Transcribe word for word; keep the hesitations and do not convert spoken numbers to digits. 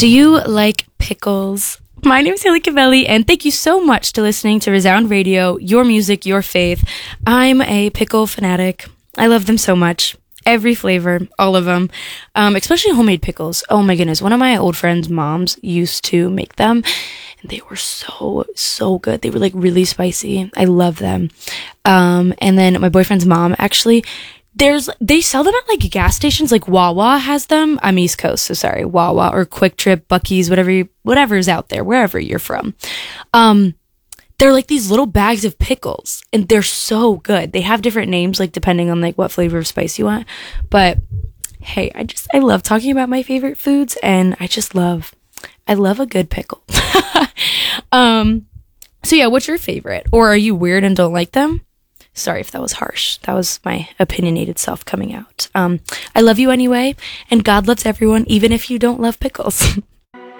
Do you like pickles? My name is Haley Cavelli, and thank you so much to listening to Resound Radio, your music, your faith. I'm a pickle fanatic. I love them so much. Every flavor, all of them, um, especially homemade pickles. Oh my goodness. One of my old friends' moms used to make them, and they were so, so good. They were like really spicy. I love them. Um, and then my boyfriend's mom actually, there's, they sell them at like gas stations, like Wawa has them. I'm East Coast, so sorry, Wawa or Quick Trip, Buc-ee's, whatever, you, whatever's out there, wherever you're from. Um, they're like these little bags of pickles, and they're so good. They have different names, like depending on like what flavor of spice you want. But hey, I just, I love talking about my favorite foods, and I just love, I love a good pickle. um, so yeah, what's your favorite? Or are you weird and don't like them? Sorry if that was harsh. That was my opinionated self coming out. Um, I love you anyway, and God loves everyone, even if you don't love pickles.